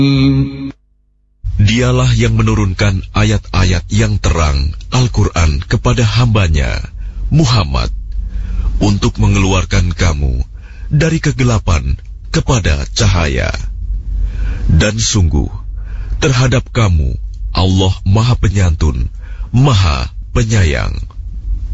Dialah yang menurunkan ayat-ayat yang terang Al-Quran kepada hambanya, Muhammad, untuk mengeluarkan kamu dari kegelapan kepada cahaya. Dan sungguh, terhadap kamu Allah Maha Penyantun, Maha Penyayang.